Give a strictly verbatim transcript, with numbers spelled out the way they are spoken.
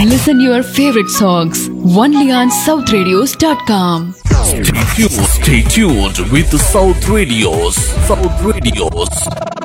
listen your favorite songs only on south radios dot com. Stay tuned, stay tuned with South Radios. South Radios.